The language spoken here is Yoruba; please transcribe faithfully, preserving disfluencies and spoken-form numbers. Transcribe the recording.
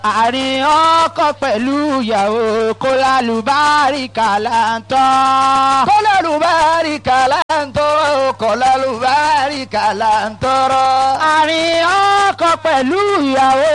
àárín ọkọ pẹ̀lú ìyàwó kó lálùbáríkà là ń tọ́. kó lálùbáríkà là ń tọrọ kó lálùbáríkà là ń tọrọ. àárín ọkọ pẹ̀lú ìyàwó.